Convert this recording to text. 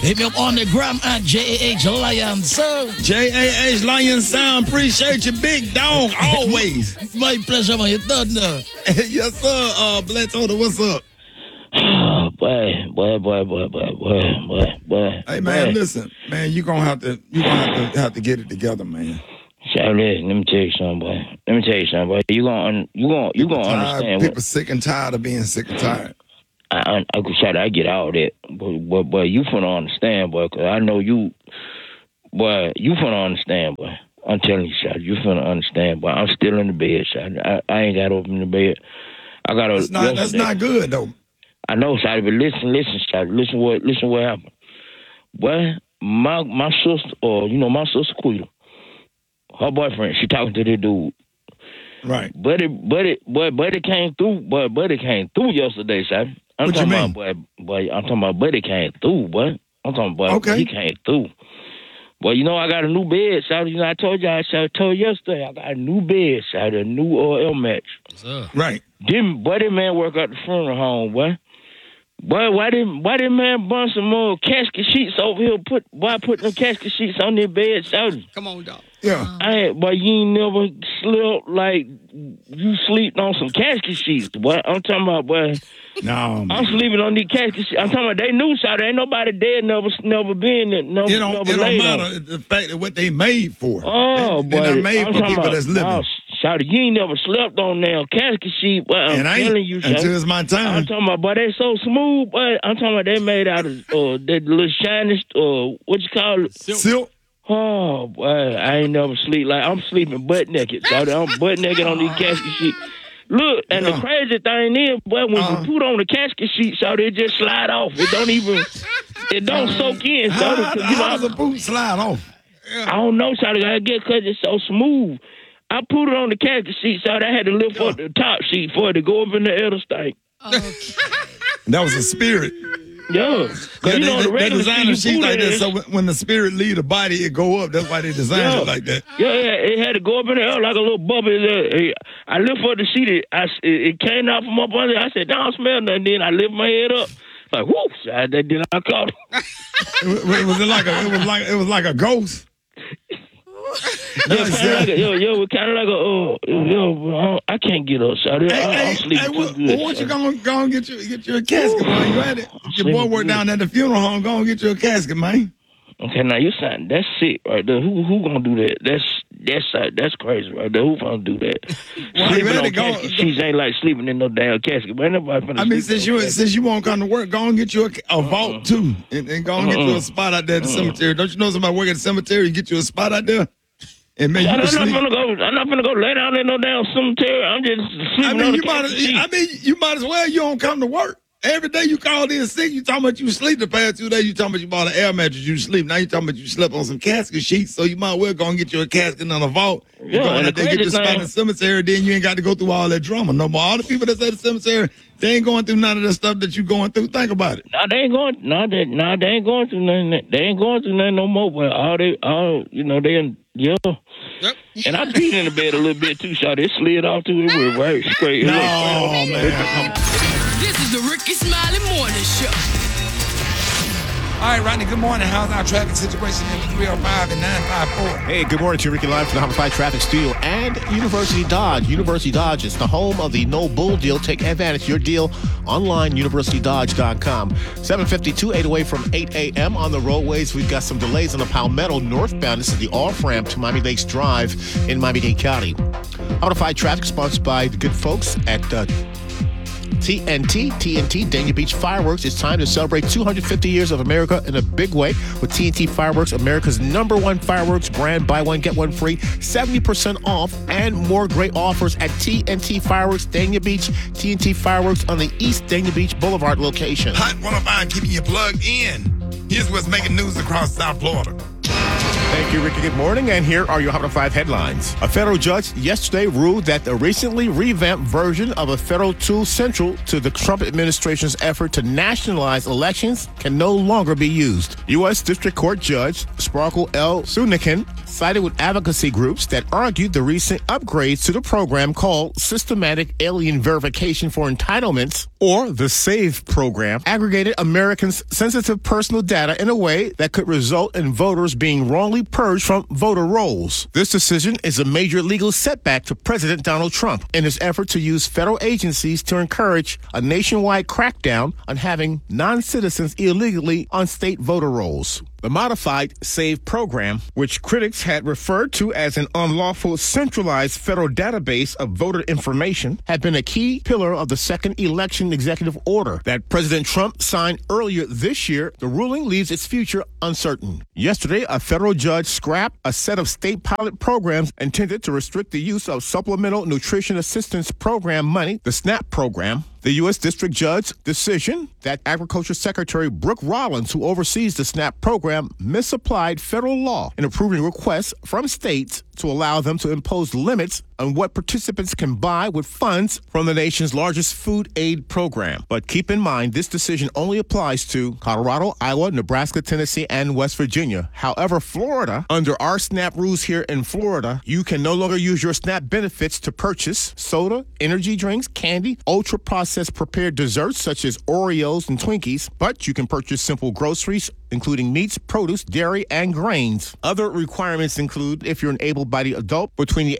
Hit me up on the gram at JAH Lion Sound. JAH Lion Sound. Appreciate you, big dog, always. My pleasure, man. You done now. Yes, sir. Bledsoe, what's up? Boy. Hey, man, listen, man, you're gonna have to get it together, man. Charlie, let me tell you something, boy. You gonna understand. People sick and tired of being sick and tired. I get all that, but you finna understand, boy, because I know you finna understand, boy. I'm telling you, Shotty, you finna understand, boy. I'm still in the bed, Shotty. I ain't got to open the bed. I got to. That's not good, though. I know, Shotty, but listen, Shotty. Listen what happened. Boy, my sister, my sister Quita, her boyfriend, she talking to this dude. Right. Buddy came through. Buddy came through yesterday, Shotty. I'm talking about Buddy came through, boy. I'm talking about okay. He came through. Well, I got a new bed, Shotty. I told you yesterday, I got a new bed, Shotty, a new L match. Right. Buddy man work at the funeral home, boy. Boy, why didn't man burn some more casket sheets over here? Put them casket sheets on their bed, Shotty. Come on, dog. Yeah. But you ain't never slept like you sleep on some casket sheets, boy. I'm talking about, boy. No, man. I'm sleeping on these casket sheets. I'm talking about they knew, Shotty. Ain't nobody dead, never been there. It don't matter the fact of what they made for. Oh, boy. They're not made for people that's living. Shotty, you ain't never slept on that casket sheet, but I'm telling you, Shotty. Until it's my time. I'm talking about, but they so smooth, but I'm talking about they made out of that little shiny, what you call it? Silk. Oh, boy, I ain't never sleep like I'm sleeping butt naked, Shotty. I'm butt naked on these casket sheets. Look, and the crazy thing is, boy, when you put on the casket sheet, Shotty, it just slide off. It don't soak in, Shotty. How does a boot slide off? I don't know, Shotty. I guess because it's so smooth. I put it on the casket sheet, Shotty. I had to lift up the top sheet for it to go up in the other stank. Okay. That was a spirit. Yeah. The regular sheet like that, so when the spirit leave the body, it go up. That's why they designed it like that. Yeah, it had to go up in the air like a little bubble. I lift up the sheet. It came out from up under. I said, don't smell nothing. Then I lift my head up. Like, whoops. Then I caught it. It was like a ghost. We're kind of like I can't get up, Shotty. I'm sleeping too good. What you gonna get you a casket, man? You at it? Your boy worked down at the funeral home. Go and get you a casket, man. Okay, now you saying that's sick right there. Who gonna do that? That's crazy right there. Who gonna do that? Sleeping on casket sheets ain't like sleeping in no damn casket. But ain't nobody finna. I mean, since you won't come to work, go and get you a vault too, and go and get you a spot out there at the cemetery. Don't you know somebody work at the cemetery? You get you a spot out there. And man, I'm not gonna go lay down in no damn cemetery. I'm just sleeping on the casket sheet. You might as well. You don't come to work. Every day you call in sick, you talking about you sleep the past 2 days, you talking about you bought an air mattress, you sleep. Now you talking about you slept on some casket sheets, so you might well go and get you a casket on a vault. You go out there, get your spot in the cemetery, then you ain't got to go through all that drama no more. All the people that's at the cemetery, they ain't going through none of the stuff that you going through. Think about it. They ain't going through nothing. They ain't going through nothing no more. But Yep. And I peed in the bed a little bit too, so it slid off to it was right straight. No, man. This is the Ricky Smiley Morning Show. All right, Rodney, good morning. How's our traffic situation in 305 and 954? Hey, good morning to Ricky live from the Humplified Traffic Studio and University Dodge. University Dodge is the home of the No Bull deal. Take advantage of your deal online, universitydodge.com. 7:52, 8 away from 8 a.m. on the roadways. We've got some delays on the Palmetto northbound. This is the off-ramp to Miami Lakes Drive in Miami-Dade County. Humplified Traffic sponsored by the good folks at TNT, Dania Beach Fireworks. It's time to celebrate 250 years of America in a big way with TNT Fireworks, America's #1 fireworks brand. Buy one, get one free, 70% off, and more great offers at TNT Fireworks, Dania Beach. TNT Fireworks on the East Dania Beach Boulevard location. Hot 105 keeping you plugged in. Here's what's making news across South Florida. Thank you, Ricky. Good morning, and here are your Hot 5 headlines. A federal judge yesterday ruled that the recently revamped version of a federal tool central to the Trump administration's effort to nationalize elections can no longer be used. U.S. District Court Judge Sparkle L. Sunikan sided with advocacy groups that argued the recent upgrades to the program called Systematic Alien Verification for Entitlements or the SAVE program, aggregated Americans' sensitive personal data in a way that could result in voters being wrongly purged from voter rolls. This decision is a major legal setback to President Donald Trump in his effort to use federal agencies to encourage a nationwide crackdown on having non-citizens illegally on state voter rolls. The modified SAVE program, which critics had referred to as an unlawful centralized federal database of voter information, had been a key pillar of the second election executive order that President Trump signed earlier this year. The ruling leaves its future uncertain. Yesterday, a federal judge scrapped a set of state pilot programs intended to restrict the use of Supplemental Nutrition Assistance Program money, the SNAP program. The U.S. District Judge's decision that Agriculture Secretary Brooke Rollins, who oversees the SNAP program, misapplied federal law in approving requests from states to allow them to impose limits on what participants can buy with funds from the nation's largest food aid program. But keep in mind, this decision only applies to Colorado, Iowa, Nebraska, Tennessee, and West Virginia. However, Florida, under our SNAP rules here in Florida, you can no longer use your SNAP benefits to purchase soda, energy drinks, candy, ultra-processed prepared desserts such as Oreos and Twinkies, but you can purchase simple groceries, including meats, produce, dairy, and grains. Other requirements include if you're an able-bodied adult between the